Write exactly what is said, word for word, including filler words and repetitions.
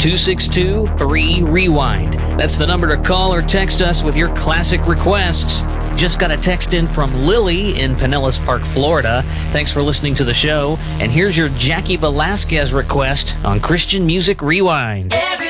two six two, three, rewind. That's the number to call or text us with your classic requests. Just got a text in from Lily in Pinellas Park, Florida. Thanks for listening to the show. And here's your Jackie Velasquez request on Christian Music Rewind. Every